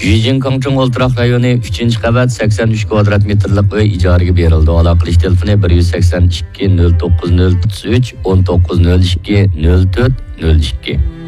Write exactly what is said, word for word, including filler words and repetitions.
Jijinkangchong o'ltiraq rayoni uchinchi qavat sakson uch kvadrat metrlik uy ijaraga berildi. Aloqalish telefoni bir yuz sakson ikki nol to'qqiz nol uch o'n to'qqiz nol ikki nol to'rt nol ikki.